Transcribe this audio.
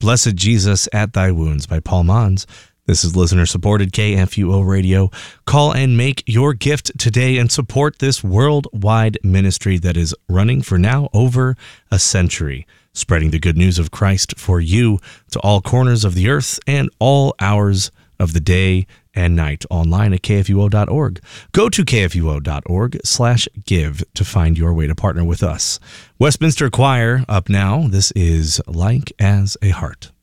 Blessed Jesus at Thy Wounds by Paul Mons. This is listener-supported KFUO Radio. Call and make your gift today and support this worldwide ministry that is running for now over a century, spreading the good news of Christ for you to all corners of the earth and all hours of the day and night, online at kfuo.org. Go to kfuo.org/give to find your way to partner with us. Westminster Choir up now. This is Like as a Heart.